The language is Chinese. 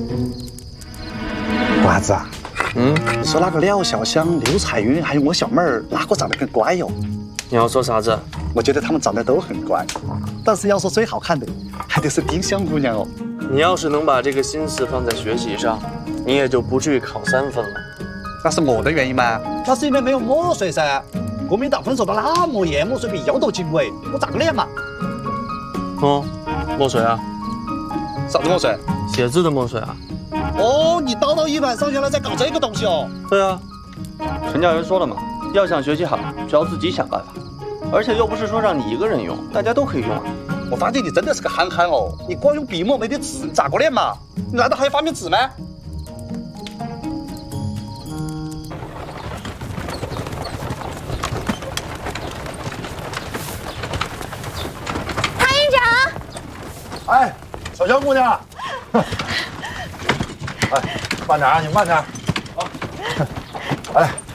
瓜子啊，你说那个廖小香、刘彩云还有我小妹儿，哪个长得更乖哟？ 你要说啥子？ 我觉得她们长得都很乖，但是要说最好看的，还得是丁香姑娘哦。 你要是能把这个心思放在学习上，你也就不至于考3分了。 那是我的原因吗？那是因为没有墨水噻。国民党分手的那么严，墨水笔摇头轻微，我咋个练嘛？ 哦，墨水啊？ 啥子墨水？ 写字的墨水啊？ 哦，你叨叨一晚上，原来在搞这个东西哦。 对啊， 陈教授说了嘛，要想学习好，就要自己想办法，而且又不是说让你一个人用，大家都可以用啊。 我发现你真的是个憨憨哦，你光用笔墨没得字，咋个练嘛？你难道还要发明纸吗？ 潘院长， 哎，小香姑娘，哎，慢点啊，你慢点。啊，哎。